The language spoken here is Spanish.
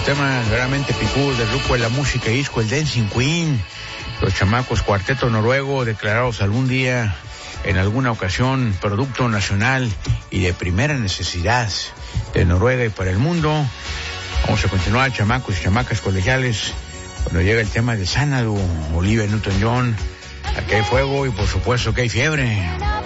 Los temas realmente picudos del grupo de la música disco, el Dancing Queen, los chamacos cuarteto noruego, declarados algún día, en alguna ocasión, producto nacional y de primera necesidad de Noruega y para el mundo. Vamos a continuar, chamacos y chamacas colegiales, cuando llega el tema de Xanadu, Olivia Newton-John. Aquí hay fuego y por supuesto que hay fiebre.